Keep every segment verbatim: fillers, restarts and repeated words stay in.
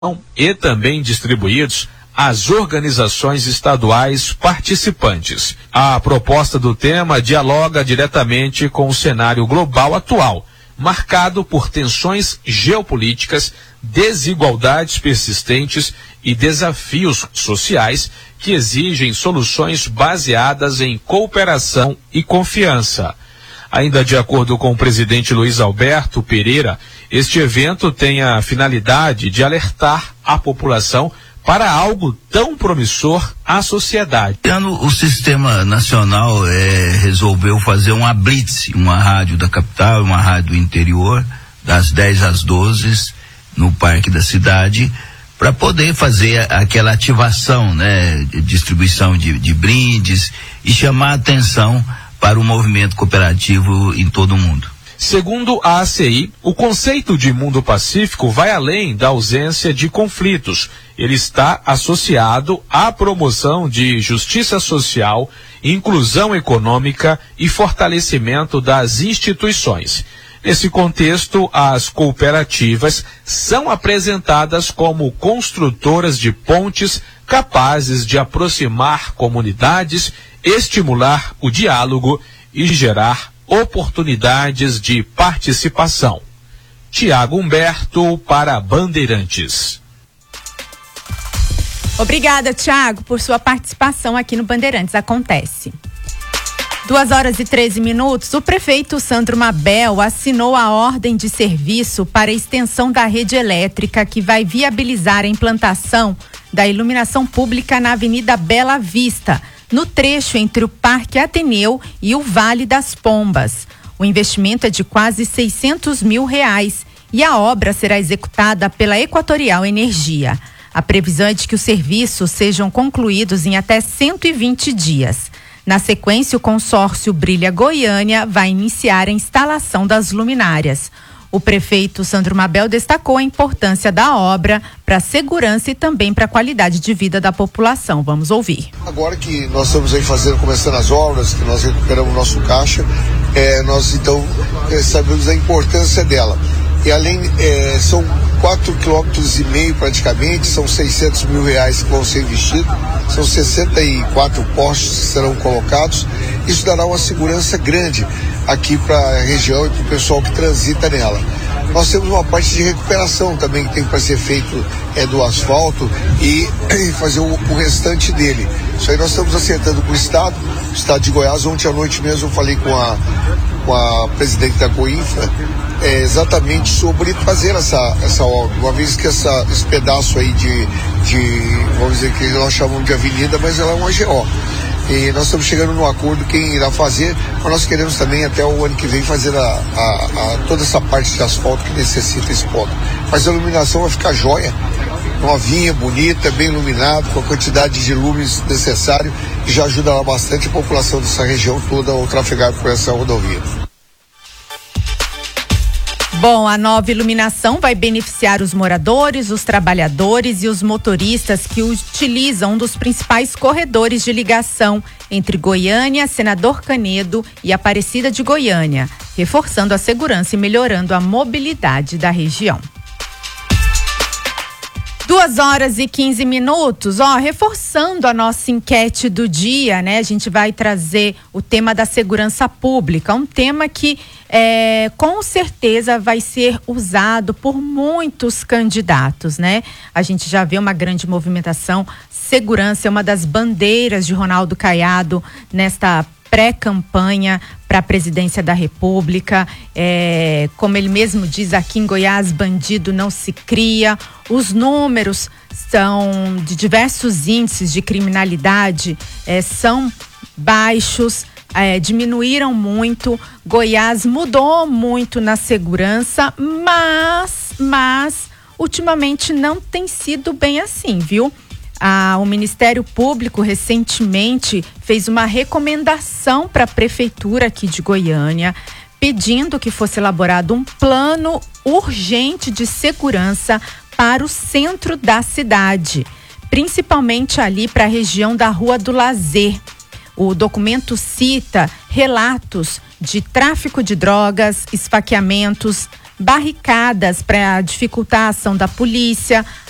e também distribuídos às organizações estaduais participantes. A proposta do tema dialoga diretamente com o cenário global atual, marcado por tensões geopolíticas, desigualdades persistentes e desafios sociais que exigem soluções baseadas em cooperação e confiança. Ainda de acordo com o presidente Luiz Alberto Pereira, este evento tem a finalidade de alertar a população para algo tão promissor à sociedade. O Sistema Nacional é, resolveu fazer uma blitz, uma rádio da capital, uma rádio do interior, das dez às doze, no Parque da Cidade, para poder fazer aquela ativação, né, de distribuição de, de brindes e chamar a atenção para o movimento cooperativo em todo o mundo. Segundo a A C I, o conceito de mundo pacífico vai além da ausência de conflitos. Ele está associado à promoção de justiça social, inclusão econômica e fortalecimento das instituições. Nesse contexto, as cooperativas são apresentadas como construtoras de pontes capazes de aproximar comunidades, estimular o diálogo e gerar oportunidades de participação. Tiago Humberto para Bandeirantes. Obrigada, Tiago, por sua participação aqui no Bandeirantes Acontece. Duas horas e treze minutos, o prefeito Sandro Mabel assinou a ordem de serviço para a extensão da rede elétrica que vai viabilizar a implantação da iluminação pública na Avenida Bela Vista, no trecho entre o Parque Ateneu e o Vale das Pombas. O investimento é de quase seiscentos mil reais e a obra será executada pela Equatorial Energia. A previsão é de que os serviços sejam concluídos em até cento e vinte dias. Na sequência, o consórcio Brilha Goiânia vai iniciar a instalação das luminárias. O prefeito Sandro Mabel destacou a importância da obra para a segurança e também para a qualidade de vida da população. Vamos ouvir. Agora que nós estamos aí fazendo, começando as obras, que nós recuperamos o nosso caixa, é, nós então é, sabemos a importância dela. E além, é, são quatro quilômetros e meio praticamente, são seiscentos mil reais que vão ser investidos, são sessenta e quatro postes que serão colocados. Isso dará uma segurança grande aqui para a região e para o pessoal que transita nela. Nós temos uma parte de recuperação também que tem para ser feito é, do asfalto e, e fazer o, o restante dele. Isso aí nós estamos acertando com o Estado, o Estado de Goiás. Ontem à noite mesmo eu falei com a, com a presidente da Coinfra é, exatamente sobre fazer essa, essa obra, uma vez que essa, esse pedaço aí de, de, vamos dizer que nós chamamos de avenida, mas ela é uma G O. E nós estamos chegando num acordo quem irá fazer, mas nós queremos também até o ano que vem fazer a, a, a, toda essa parte de asfalto que necessita esse ponto. Mas a iluminação vai ficar jóia, novinha, bonita, bem iluminado, com a quantidade de luzes necessário, e já ajudará bastante a população dessa região toda ao trafegar por essa rodovia. Bom, a nova iluminação vai beneficiar os moradores, os trabalhadores e os motoristas que utilizam um dos principais corredores de ligação entre Goiânia, Senador Canedo e Aparecida de Goiânia, reforçando a segurança e melhorando a mobilidade da região. Duas horas e quinze minutos, ó, reforçando a nossa enquete do dia, né? A gente vai trazer o tema da segurança pública, um tema que é, com certeza vai ser usado por muitos candidatos, né? A gente já vê uma grande movimentação. Segurança é uma das bandeiras de Ronaldo Caiado nesta pré-campanha para a presidência da República. É, como ele mesmo diz, aqui em Goiás, bandido não se cria. Os números são de diversos índices de criminalidade, é, são baixos, é, diminuíram muito. Goiás mudou muito na segurança, mas, mas ultimamente não tem sido bem assim, viu? Ah, o Ministério Público recentemente fez uma recomendação para a Prefeitura aqui de Goiânia, pedindo que fosse elaborado um plano urgente de segurança para o centro da cidade, principalmente ali para a região da Rua do Lazer. O documento cita relatos de tráfico de drogas, esfaqueamentos, barricadas para dificultar a ação da polícia,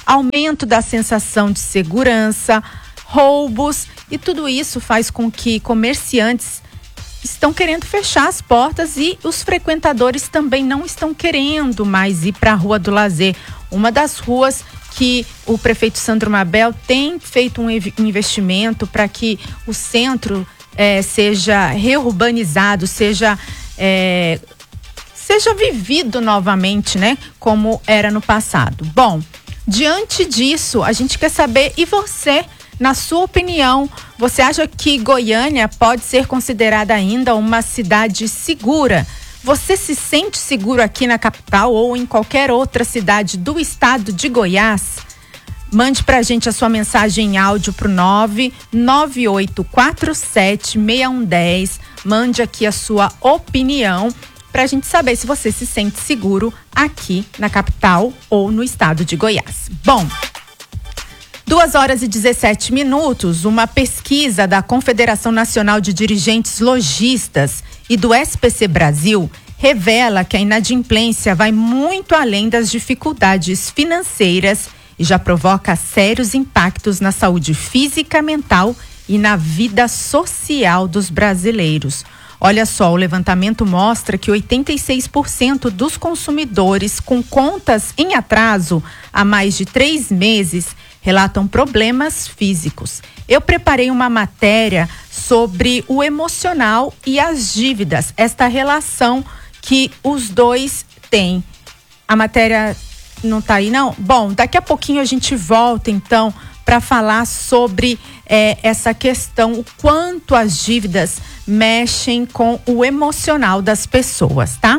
aumento da sensação de segurança, roubos, e tudo isso faz com que comerciantes estão querendo fechar as portas e os frequentadores também não estão querendo mais ir para a Rua do Lazer. Uma das ruas que o prefeito Sandro Mabel tem feito um investimento para que o centro eh, seja reurbanizado, seja, eh, seja vivido novamente, né? Como era no passado. Bom, diante disso, a gente quer saber, e você, na sua opinião, você acha que Goiânia pode ser considerada ainda uma cidade segura? Você se sente seguro aqui na capital ou em qualquer outra cidade do estado de Goiás? Mande pra gente a sua mensagem em áudio pro nove nove oito quatro sete seis um um zero. Mande aqui a sua opinião pra gente saber se você se sente seguro aqui na capital ou no estado de Goiás. Bom, duas horas e dezessete minutos, uma pesquisa da Confederação Nacional de Dirigentes Lojistas e do S P C Brasil revela que a inadimplência vai muito além das dificuldades financeiras e já provoca sérios impactos na saúde física, mental e na vida social dos brasileiros. Olha só, o levantamento mostra que oitenta e seis por cento dos consumidores com contas em atraso há mais de três meses relatam problemas físicos. Eu preparei uma matéria sobre o emocional e as dívidas, esta relação que os dois têm. A matéria não está aí, não? Bom, daqui a pouquinho a gente volta, então, para falar sobre eh, essa questão, o quanto as dívidas mexem com o emocional das pessoas, tá?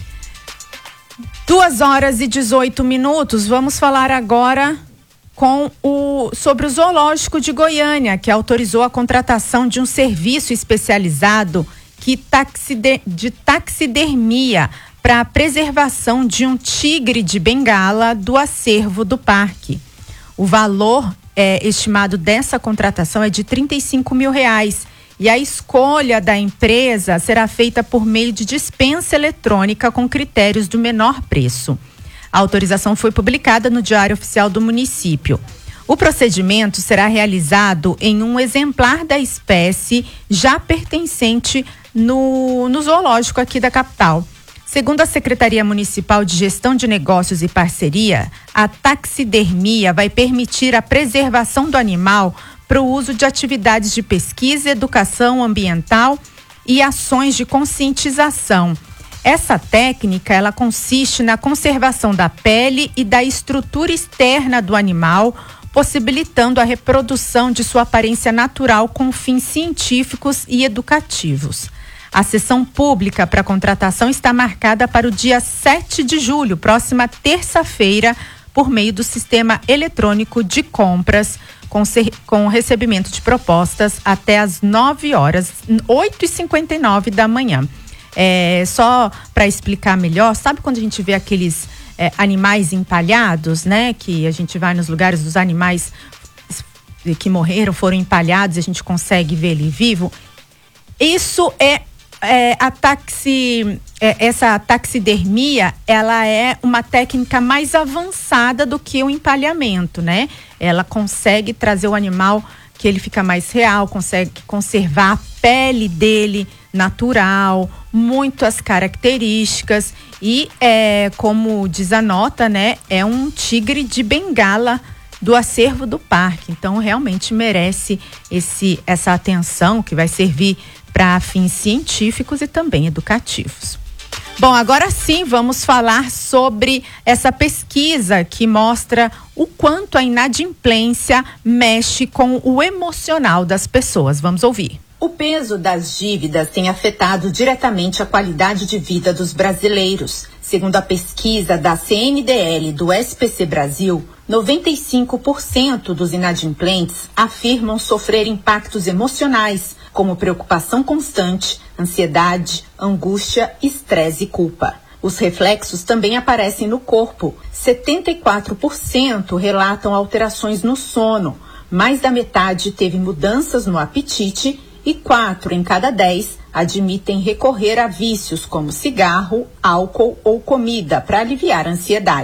Duas horas e dezoito minutos, vamos falar agora com o, sobre o Zoológico de Goiânia, que autorizou a contratação de um serviço especializado que taxide, de taxidermia para a preservação de um tigre de Bengala do acervo do parque. O valor é, estimado dessa contratação é de trinta e cinco mil reais e a escolha da empresa será feita por meio de dispensa eletrônica com critérios do menor preço. A autorização foi publicada no Diário Oficial do município. O procedimento será realizado em um exemplar da espécie já pertencente no, no zoológico aqui da capital. Segundo a Secretaria Municipal de Gestão de Negócios e Parceria, a taxidermia vai permitir a preservação do animal para o uso de atividades de pesquisa, educação ambiental e ações de conscientização. Essa técnica, ela consiste na conservação da pele e da estrutura externa do animal, possibilitando a reprodução de sua aparência natural com fins científicos e educativos. A sessão pública para contratação está marcada para o dia sete de julho, próxima terça-feira, por meio do sistema eletrônico de compras, com, com recebimento de propostas até às nove horas, oito e cinquenta e nove da manhã. É, só para explicar melhor, sabe quando a gente vê aqueles é, animais empalhados, né? Que a gente vai nos lugares dos animais que morreram, foram empalhados, a gente consegue ver ele vivo. Isso é, é a taxi, é, essa taxidermia, ela é uma técnica mais avançada do que o empalhamento, né? Ela consegue trazer o animal que ele fica mais real, consegue conservar a pele dele natural, muitas características e é, como diz a nota, né, é um tigre de Bengala do acervo do parque, então realmente merece esse, essa atenção que vai servir para fins científicos e também educativos. Bom, agora sim vamos falar sobre essa pesquisa que mostra o quanto a inadimplência mexe com o emocional das pessoas. Vamos ouvir. O peso das dívidas tem afetado diretamente a qualidade de vida dos brasileiros. Segundo a pesquisa da C N D L do S P C Brasil, noventa e cinco por cento dos inadimplentes afirmam sofrer impactos emocionais, como preocupação constante, ansiedade, angústia, estresse e culpa. Os reflexos também aparecem no corpo. setenta e quatro por cento relatam alterações no sono, mais da metade teve mudanças no apetite e quatro em cada dez admitem recorrer a vícios como cigarro, álcool ou comida para aliviar a ansiedade.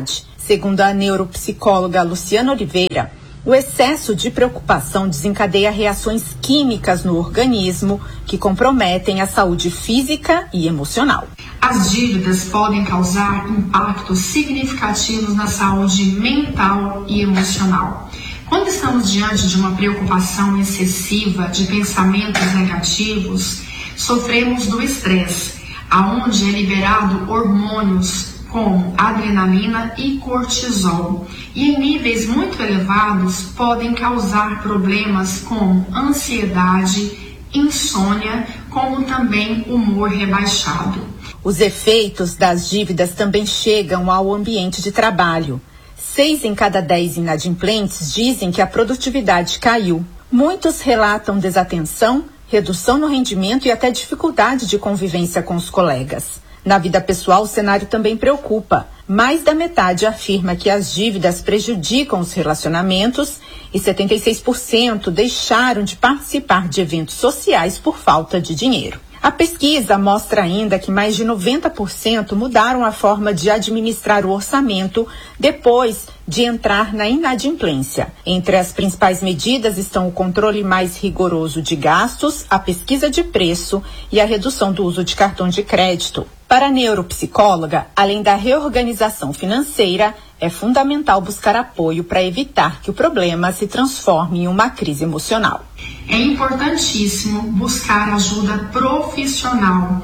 Segundo a neuropsicóloga Luciana Oliveira, o excesso de preocupação desencadeia reações químicas no organismo que comprometem a saúde física e emocional. As dívidas podem causar impactos significativos na saúde mental e emocional. Quando estamos diante de uma preocupação excessiva de pensamentos negativos, sofremos do estresse, aonde é liberado hormônios como adrenalina e cortisol, e em níveis muito elevados podem causar problemas como ansiedade, insônia, como também humor rebaixado. Os efeitos das dívidas também chegam ao ambiente de trabalho. Seis em cada dez inadimplentes dizem que a produtividade caiu. Muitos relatam desatenção, redução no rendimento e até dificuldade de convivência com os colegas. Na vida pessoal, o cenário também preocupa. Mais da metade afirma que as dívidas prejudicam os relacionamentos e setenta e seis por cento deixaram de participar de eventos sociais por falta de dinheiro. A pesquisa mostra ainda que mais de noventa por cento mudaram a forma de administrar o orçamento depois de entrar na inadimplência. Entre as principais medidas estão o controle mais rigoroso de gastos, a pesquisa de preço e a redução do uso de cartão de crédito. Para a neuropsicóloga, além da reorganização financeira, é fundamental buscar apoio para evitar que o problema se transforme em uma crise emocional. É importantíssimo buscar ajuda profissional,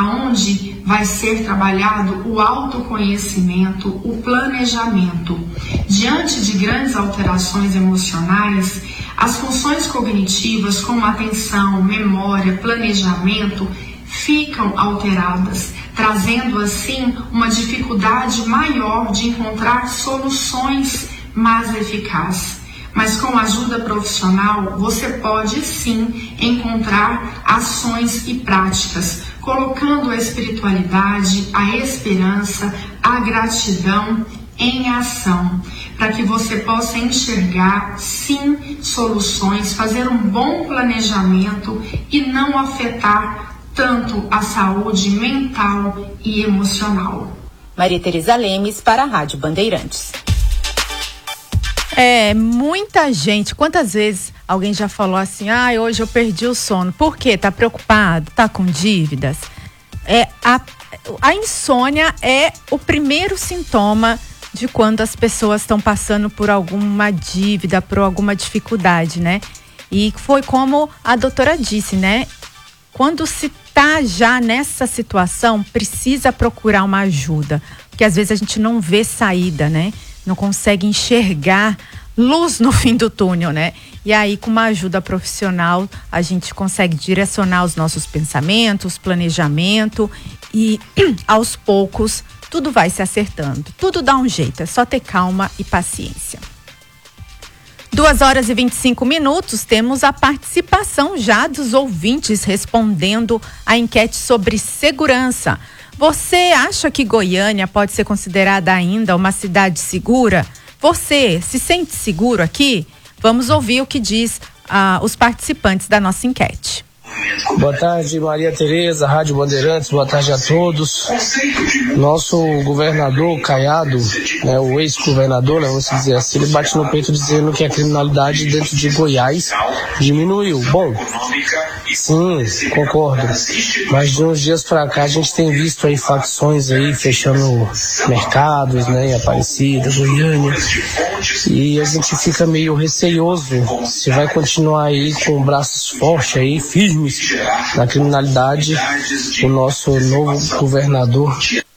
aonde vai ser trabalhado o autoconhecimento, o planejamento. Diante de grandes alterações emocionais, as funções cognitivas como atenção, memória, planejamento ficam alteradas, trazendo assim uma dificuldade maior de encontrar soluções mais eficazes. Mas com ajuda profissional, você pode sim encontrar ações e práticas, colocando a espiritualidade, a esperança, a gratidão em ação, para que você possa enxergar sim soluções, fazer um bom planejamento e não afetar tanto a saúde mental e emocional. Maria Tereza Lemes para a Rádio Bandeirantes. É, muita gente, quantas vezes alguém já falou assim, ah, hoje eu perdi o sono, por quê? Tá preocupado? Tá com dívidas? É, a, a insônia é o primeiro sintoma de quando as pessoas estão passando por alguma dívida, por alguma dificuldade, né? E foi como a doutora disse, né? Quando se está já nessa situação, precisa procurar uma ajuda, porque às vezes a gente não vê saída, né? Não consegue enxergar luz no fim do túnel, né? E aí, com uma ajuda profissional, a gente consegue direcionar os nossos pensamentos, planejamento e, aos poucos, tudo vai se acertando. Tudo dá um jeito, é só ter calma e paciência. Duas horas e vinte e cinco minutos, temos a participação já dos ouvintes respondendo a enquete sobre segurança. Você acha que Goiânia pode ser considerada ainda uma cidade segura? Você se sente seguro aqui? Vamos ouvir o que diz ah, os participantes da nossa enquete. Boa tarde, Maria Tereza, Rádio Bandeirantes, boa tarde a todos. Nosso governador Caiado, né, o ex-governador, né, vamos dizer assim, ele bate no peito dizendo que a criminalidade dentro de Goiás diminuiu. Bom, sim, concordo, mas de uns dias pra cá a gente tem visto aí facções aí fechando mercados, né, em Aparecida, Goiânia, e a gente fica meio receioso se vai continuar aí com braços fortes aí, firmes na criminalidade, o nosso novo governador.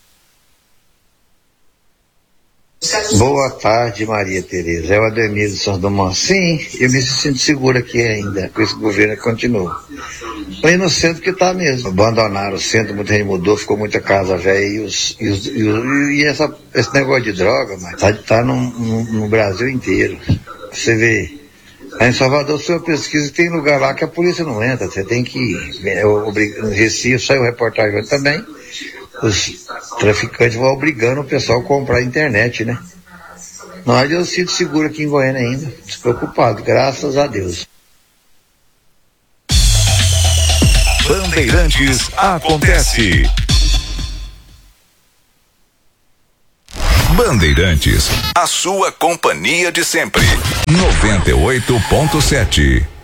Boa tarde, Maria Tereza. É o Ademir de São Domingos. Sim, eu me sinto seguro aqui ainda, com esse governo que continua. Aí no centro que está mesmo. Abandonaram o centro, muita gente mudou, ficou muita casa velha e, os, e, os, e, os, e essa, esse negócio de droga, mas tá, tá no, no, no Brasil inteiro. Você vê. Aí em Salvador, se uma pesquisa, tem lugar lá que a polícia não entra, você tem que ir. No Recife, saiu reportagem também, os traficantes vão obrigando o pessoal a comprar a internet, né? Nós eu sinto seguro aqui em Goiânia ainda, despreocupado, graças a Deus. Bandeirantes acontece. Bandeirantes, a sua companhia de sempre. noventa e oito ponto sete.